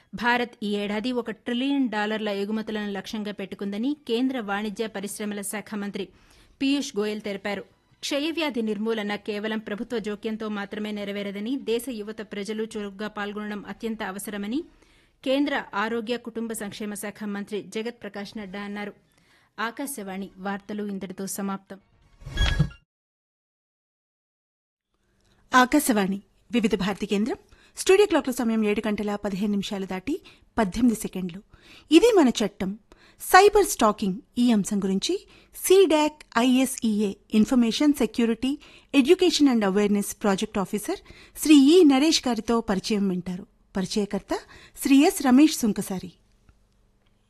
భారత్ ఈ ఏడాది $1 ట్రిలియన్ ఎగుమతులను లక్ష్యంగా పెట్టుకుందని కేంద్ర వాణిజ్య పరిశ్రమల శాఖ మంత్రి పీయూష్ గోయల్ తెలిపారు. క్షయవ్యాధి నిర్మూలన కేవలం ప్రభుత్వ జోక్యంతో మాత్రమే నెరవేరదని, దేశ యువత ప్రజలు చురుగ్గా పాల్గొనడం అత్యంత అవసరమని కేంద్ర ఆరోగ్య కుటుంబ సంక్షేమ శాఖ మంత్రి జగత్ ప్రకాష్ నడ్డా అన్నారు. ఆకాశవాణి వార్తలు ఇంతటితో సమాప్తం. ఆకాశవాణి వివిధ భారతి కేంద్రం. స్టూడియో క్లాక్ల సమయం 7:15 దాటి 18 సెకండ్లు. ఇది మన చట్టం. సైబర్ స్టాకింగ్ ఈ అంశం గురించి C-DAC ISEA information security education and awareness project officer Shri ఈ నరేష్ గారితో పరిచయం వింటారు. పరిచయకర్త శ్రీ ఎస్ రమేష్ సుంకసారి.